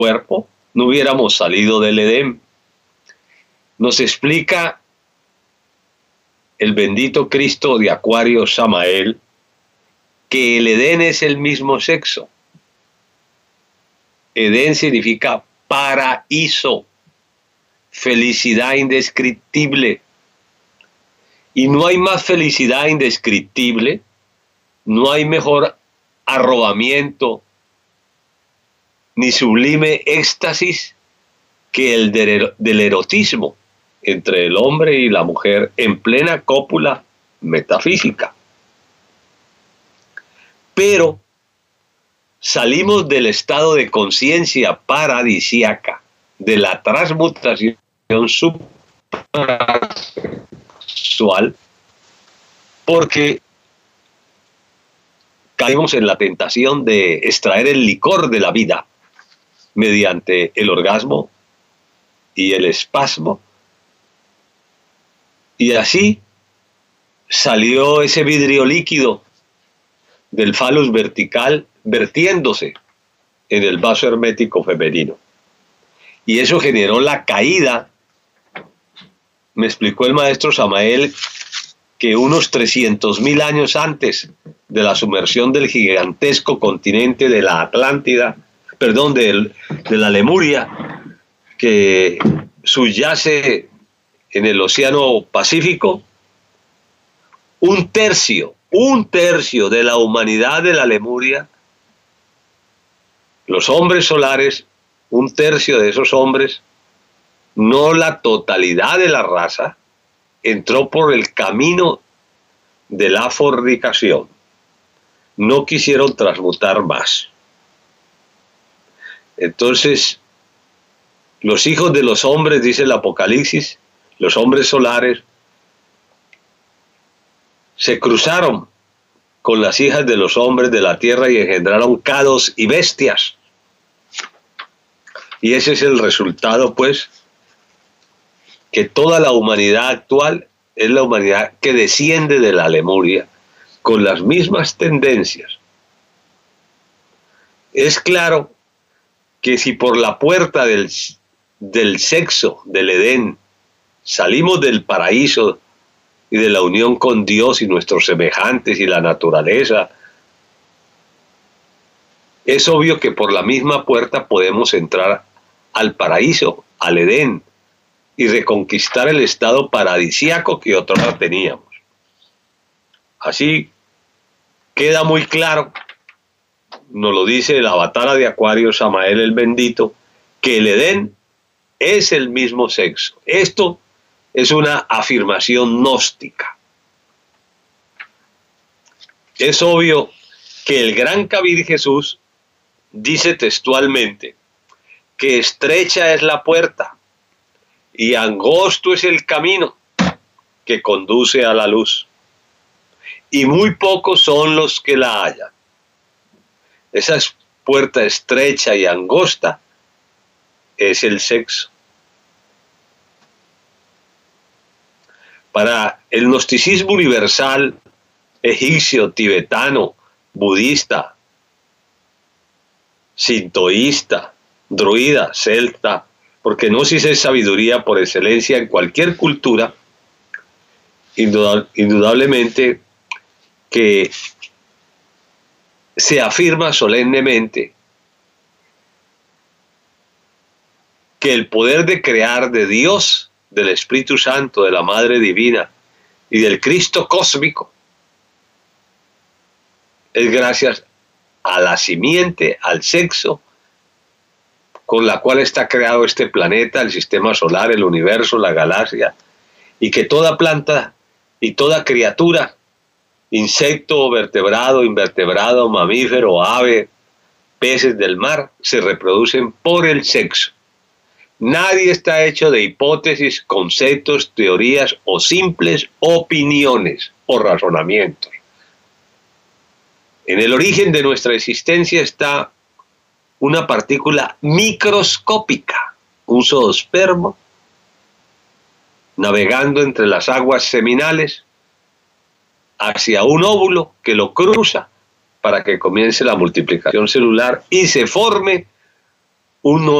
cuerpo, no hubiéramos salido del Edén. Nos explica el bendito Cristo de Acuario Samael que el Edén es el mismo sexo. Edén significa paraíso, felicidad indescriptible. Y no hay más felicidad indescriptible, no hay mejor arrobamiento ni sublime éxtasis que el del erotismo entre el hombre y la mujer en plena cópula metafísica. Pero salimos del estado de conciencia paradisíaca, de la transmutación suprasexual, porque caímos en la tentación de extraer el licor de la vida mediante el orgasmo y el espasmo, y así salió ese vidrio líquido del falus vertical vertiéndose en el vaso hermético femenino, y eso generó la caída. Me explicó el maestro Samael que unos 300.000 años antes de la sumersión del gigantesco continente de la Atlántida, perdón, de la Lemuria, que subyace en el Océano Pacífico, un tercio de la humanidad de la Lemuria, los hombres solares, un tercio de esos hombres, no la totalidad de la raza, entró por el camino de la fornicación. No quisieron transmutar más. Entonces, los hijos de los hombres, dice el Apocalipsis, los hombres solares, se cruzaron con las hijas de los hombres de la tierra y engendraron cados y bestias. Y ese es el resultado, pues, que toda la humanidad actual es la humanidad que desciende de la Lemuria con las mismas tendencias. Es claro que si por la puerta del sexo, del Edén, salimos del paraíso y de la unión con Dios y nuestros semejantes y la naturaleza, es obvio que por la misma puerta podemos entrar al paraíso, al Edén, y reconquistar el estado paradisíaco que otrora teníamos. Así queda muy claro, nos lo dice el avatar de Acuario Samael el bendito, que el Edén es el mismo sexo. Esto es una afirmación gnóstica. Es obvio que el gran Kabir Jesús dice textualmente que estrecha es la puerta y angosto es el camino que conduce a la luz, y muy pocos son los que la hallan. Esa puerta estrecha y angosta es el sexo. Para el gnosticismo universal, egipcio, tibetano, budista, sintoísta, druida, celta, porque gnosis es sabiduría por excelencia en cualquier cultura, indudablemente que se afirma solemnemente que el poder de crear de Dios, del Espíritu Santo, de la Madre Divina y del Cristo cósmico es gracias a la simiente, al sexo, con la cual está creado este planeta, el sistema solar, el universo, la galaxia, y que toda planta y toda criatura, insecto, vertebrado, invertebrado, mamífero, ave, peces del mar, se reproducen por el sexo. Nadie está hecho de hipótesis, conceptos, teorías o simples opiniones o razonamientos. En el origen de nuestra existencia está una partícula microscópica, un zoospermo, navegando entre las aguas seminales hacia un óvulo que lo cruza para que comience la multiplicación celular y se forme uno